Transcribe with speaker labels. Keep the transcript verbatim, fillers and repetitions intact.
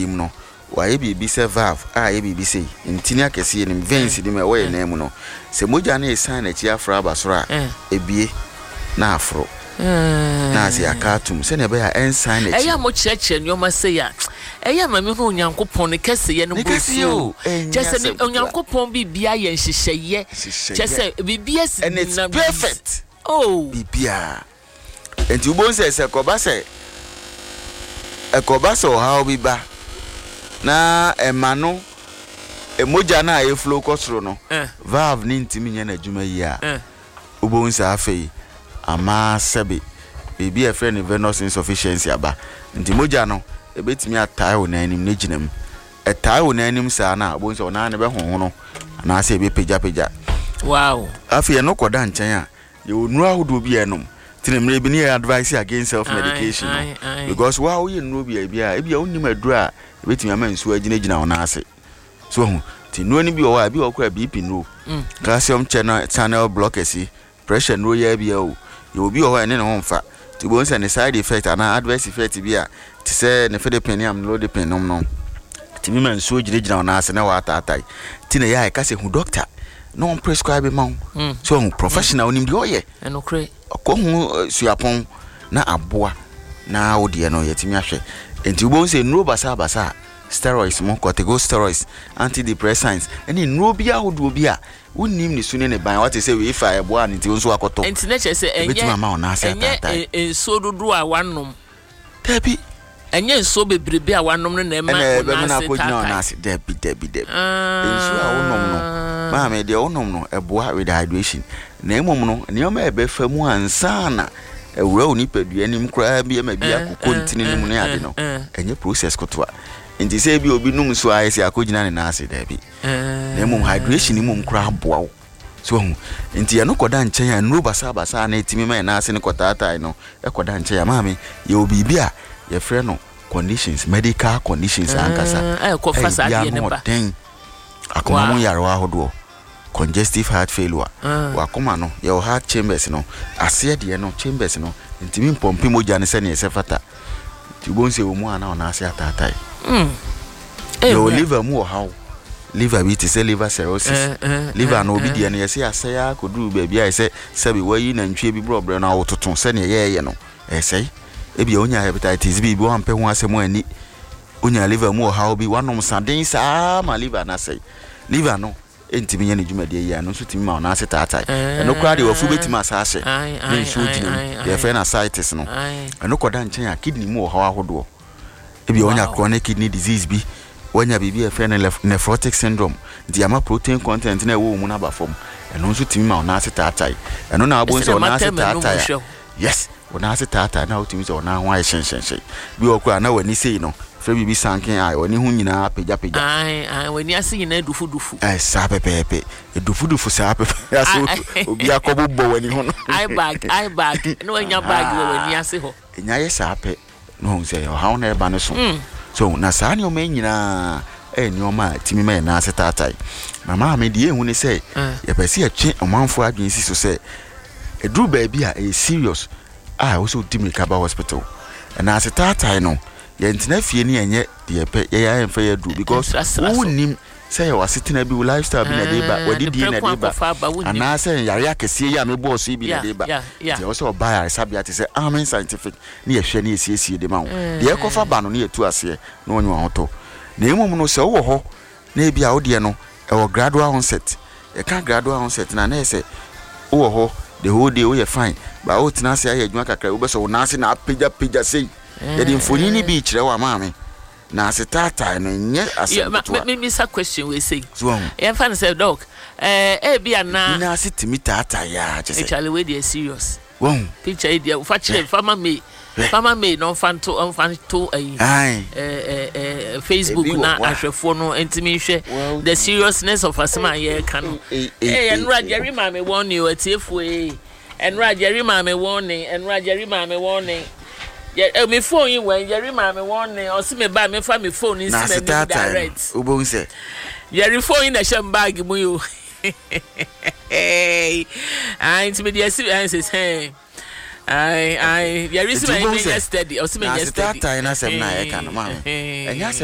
Speaker 1: body no why be be se valve ah ye be say ntini akese nim veins dim e we na mu no se moja na esan na chi afra abasoro a ebie na afro na se akatum se na be ya ensan na chi
Speaker 2: eya mo cheche nyoma se ya eya mame ho Onyankopon ne kese ye no bofu just se Onyankopon bibia ye nhyehyeye just se bibia
Speaker 1: and it's perfect
Speaker 2: oh
Speaker 1: bibia enti ubon se se koba se ekoba so how biba na emano emoja na e flow kosoro no valve ni ntimi nya na adwuma yi a ubon se afei ama sebe bibi e friend venous insufficiency aba nti moja no ebetimi atai wo na anim na ginam etai wo na anim sa na ubon se ona ne be honho no na se ebe peja peja
Speaker 2: wow
Speaker 1: afei no koda nchen a ye onu ahodo bi enom tine mre bi ni advice against self medication no because wow ye no bi a bi a e bi a onnim aduru a ebetimi ama nsu agina gina ona ase so hu ti no ni bi o wa bi o kwa B P no calcium channel channel blockers pressure no ye bi a o ye obi o wa ne no mfa ti bo nse ne side effect ana adverse effect bi a ti se ne fede pen am low depend nom no ti mi man nsu agina gina ona ase na wa atatai ti ne ya ka se hu doctor no prescribe ma so hu professional nim di o ye
Speaker 2: enokre
Speaker 1: akohu suapon na aboa na odie no yetimi ahwe enti ubo se nro basa basa steroids mo corticosteroids antidepressants eni nro bia hodo bia wonim ni sune ne ban what say we fa eboa nti wonso akoto
Speaker 2: enti na chese enye enye enso dodo a wanom
Speaker 1: debi
Speaker 2: enye enso bebrebe a wanom no na ma
Speaker 1: na ase debi debi debi enso a wonom no ma me de wonom no eboa with hydration na emom no nioma ebe famu ansana ewura oni padua nim kra bia ma bia kokontini nim ne ade no enye process kotoa nti se bi obi num so ayese akogina ne na ase da bi na emom hydration mum kra aboa so hu nti ya no koda nchen ya nro basa basa na etimi ma na ase ne kotata no e koda nchen ya ma me ye obi bia ye frɛ no conditions medical conditions ankasa
Speaker 2: eh ko fasa die ne ba
Speaker 1: akoma mu yarwa hodo congestive heart failure wa koma no your heart chambers no ase de no chambers no ntimi mpompi moja ne se ne se fata ti bonse wo mu ana ona ase atatai mm your liver mu how liver bi ti se liver cirrhosis liver no obi de ne yese ase ya koduru ba bia yese sabi wayi na ntwe bi brobre na wototon se ne ye ye no ese e bia onya hepatitis bi bi wo ampe ho asemu ani onya liver mu how bi wanom saden sa ma liver na sei liver no enti minya ne dwumade ya no so timi ma ona setata eno kra de wafu betima asase ne nso gina de fe na ascites no eno koda nchen ya kidney mu o hawa hodo e bi onya chronic kidney disease bi onya bibi e fe na nephrotic syndrome di ama protein content na ewo mu na ba fom eno nso timi ma ona setata eno na abo nso ona setata yes ona setata na otimi so ona ho aye hyenhyenhye bi okura na wani sei no bibi sanken ai oni hu nyina peja peja
Speaker 2: ai ai weni ase nyina dufu dufu
Speaker 1: ai sa pepepe e dufu dufu sa pepe aso obi akobo bo wani ho no
Speaker 2: ai bag ai bag no anya bag weni ase ho
Speaker 1: enya ye sa pe no hu se ha na eba no so so na sa ne o ma nyina e ni o ma timi ma na ase tatai mama me die hu ne se ye pese ye twe omanfo adwen si so se e dru ba bi a e serious ah wo so timi ka ba hospital na ase tatai no ye ntina fie ni enye de pe ye ya enfa ye do because who nim say you sitting be lifestyle be na dey ba wadi di na dey ba ana say yare akese ya me boss bi na dey ba de also buy yare sabia te say amen scientific ni ye hwe ni esiesie de ma wo de ye kofa ba no ni etu ase na onyu ahoto na emum no se wo ho na e bia wo de no e wo gradual onset e ka gradual onset na na say wo ho the whole day we fine ba wo tina say ya adwuma kakra wo be so na ase na peja peja say yedi mfoni ni bi kire wa maame na setata no nye asebto
Speaker 2: me me sa question we say e fan say doc eh e bia na
Speaker 1: na sitimi tata ya je say
Speaker 2: actually we dey serious
Speaker 1: won
Speaker 2: picture e dey fa chire farmer me farmer me no fan to on fan to eh eh eh Facebook na ahwefo no entimi hwe the seriousness of asema ye kan eh enra Jerry mame won you atiefo eh enra Jerry mame won ni enra Jerry mame won ni yeah, me phone you when Jerry mama warning or see me buy me for me phone in see me direct.
Speaker 1: Ubon say.
Speaker 2: Jerry phone in the sham bag mu you. Hey. I to me the answers hey. I I Jerry see me yesterday or see me yesterday.
Speaker 1: Na start time na sem na e kan ma. Enya